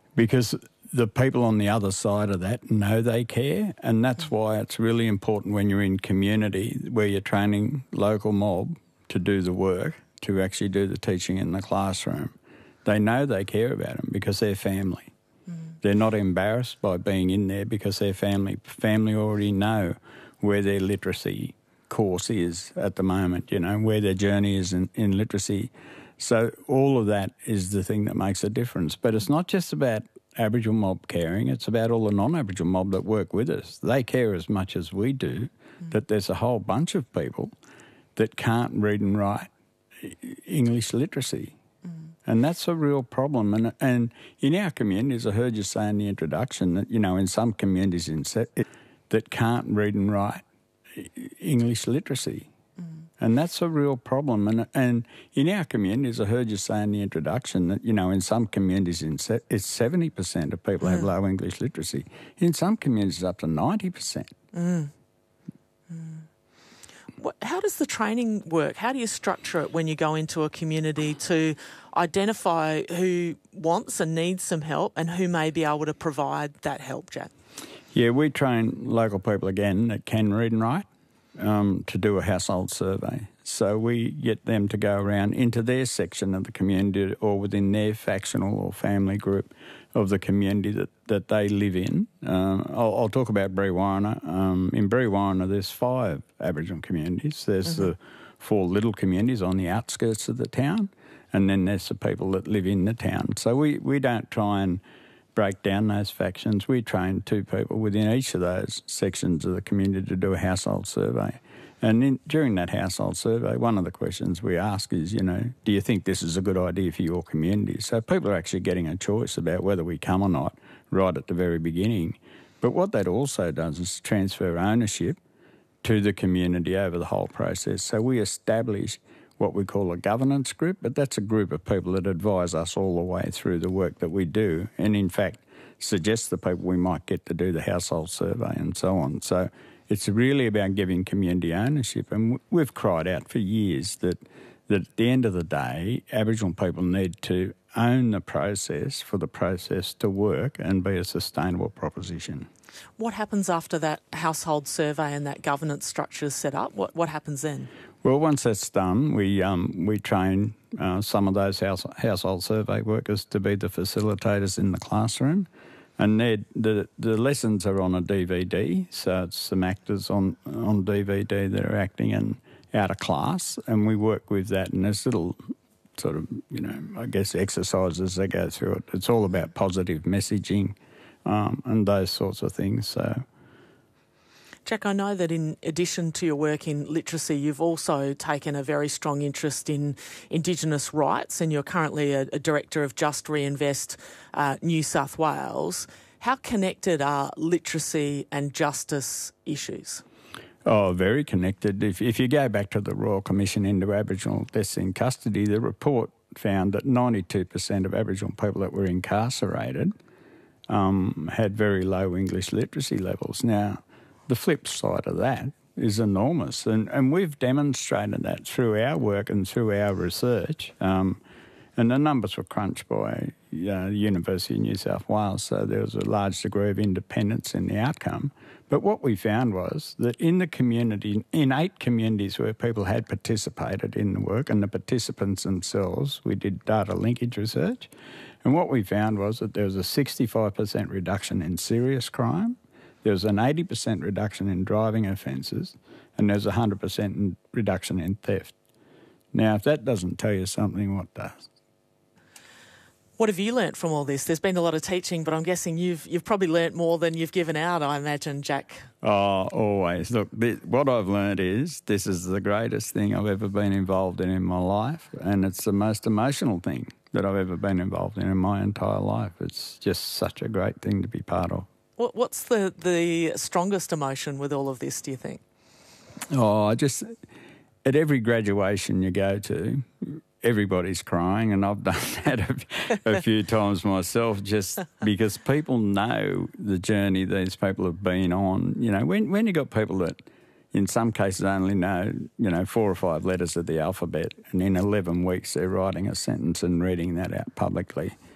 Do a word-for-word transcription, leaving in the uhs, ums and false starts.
Because the people on the other side of that know they care, and that's why it's really important when you're in community where you're training local mob to do the work, to actually do the teaching in the classroom. They know they care about them because they're family. Mm. They're not embarrassed by being in there because their family family already know where their literacy course is at the moment, you know, where their journey is in, in literacy. So all of that is the thing that makes a difference. But it's not just about Aboriginal mob caring, it's about all the non-Aboriginal mob that work with us. They care as much as we do, mm. that there's a whole bunch of people that can't read and write English literacy. Mm. And that's a real problem. And and in our communities, I heard you say in the introduction that, you know, in some communities in that can't read and write English literacy. And that's a real problem. And and in our communities, I heard you say in the introduction that, you know, in some communities in se- it's seventy percent of people mm. have low English literacy. In some communities, it's up to ninety percent. Mm. Mm. What, how does the training work? How do you structure it when you go into a community to identify who wants and needs some help and who may be able to provide that help, Jack? Yeah, we train local people, again, that can read and write. Um, to do a household survey. So we get them to go around into their section of the community or within their factional or family group of the community that, that they live in. Um, I'll, I'll talk about Brewarrina. Um, in Brewarrina, there's five Aboriginal communities. There's mm-hmm. the four little communities on the outskirts of the town, and then there's the people that live in the town. So we, we don't try and break down those factions. We train two people within each of those sections of the community to do a household survey. And in, during that household survey, one of the questions we ask is, you know, do you think this is a good idea for your community? So people are actually getting a choice about whether we come or not right at the very beginning. But what that also does is transfer ownership to the community over the whole process. So we establish what we call a governance group, but that's a group of people that advise us all the way through the work that we do and, in fact, suggest the people we might get to do the household survey and so on. So it's really about giving community ownership, and we've cried out for years that, that at the end of the day, Aboriginal people need to own the process for the process to work and be a sustainable proposition. What happens after that household survey and that governance structure is set up? What what happens then? Well, once that's done, we um, we train uh, some of those house, household survey workers to be the facilitators in the classroom, and the the lessons are on a D V D, so it's some actors on on D V D that are acting in out of class, and we work with that, and there's little sort of, you know, I guess exercises they go through it. It's all about positive messaging um, and those sorts of things. So. Jack, I know that in addition to your work in literacy, you've also taken a very strong interest in Indigenous rights, and you're currently a, a Director of Just Reinvest uh, New South Wales. How connected are literacy and justice issues? Oh, very connected. If, if you go back to the Royal Commission into Aboriginal Deaths in Custody, the report found that ninety-two percent of Aboriginal people that were incarcerated um, had very low English literacy levels. Now, the flip side of that is enormous, and, and we've demonstrated that through our work and through our research. Um, and the numbers were crunched by uh, the University of New South Wales, so there was a large degree of independence in the outcome. But what we found was that in the community, in eight communities where people had participated in the work, and the participants themselves, we did data linkage research, and what we found was that there was a sixty-five percent reduction in serious crime, there was an eighty percent reduction in driving offences, and there's a one hundred percent reduction in theft. Now, if that doesn't tell you something, what does? What have you learnt from all this? There's been a lot of teaching, but I'm guessing you've you've probably learnt more than you've given out, I imagine, Jack. Oh, always. Look, th- what I've learnt is this is the greatest thing I've ever been involved in in my life, and it's the most emotional thing that I've ever been involved in in my entire life. It's just such a great thing to be part of. What, what's the, the strongest emotion with all of this, do you think? Oh, I just... At every graduation you go to, everybody's crying, and I've done that a, a few times myself, just because people know the journey these people have been on. You know, when when you got people that, in some cases, only know, you know, four or five letters of the alphabet, and in eleven weeks they're writing a sentence and reading that out publicly.